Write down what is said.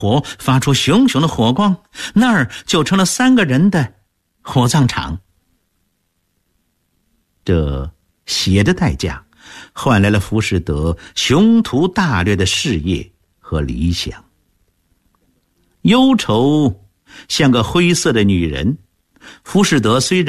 火发出熊熊的火光，那儿就成了3个人的火葬场。这血的代价换来了浮士德雄图大略的事业和理想。忧愁像个灰色的女人，浮士德虽然